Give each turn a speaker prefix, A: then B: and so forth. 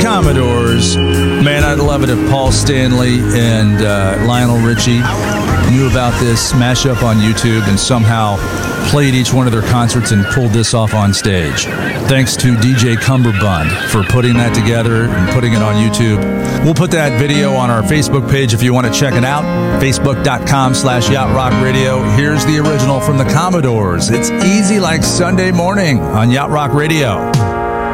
A: Commodores. Man, I'd love it if Paul Stanley and Lionel Richie knew about this mashup on YouTube and somehow played each one of their concerts and pulled this off on stage. Thanks to DJ Cumberbund for putting that together and putting it on YouTube. We'll put that video on our Facebook page if you want to check it out. Facebook.com/Yacht Rock Radio. Here's the original from the Commodores. It's easy like Sunday morning on Yacht Rock Radio.